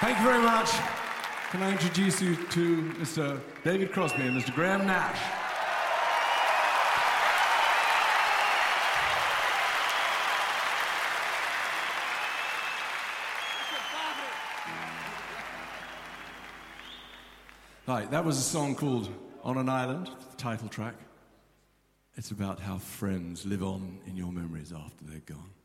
Thank you very much. Can I introduce you to Mr. David Crosby and Mr. Graham Nash? Right, that was a song called On an Island, the title track. It's about how friends live on in your memories after they're gone.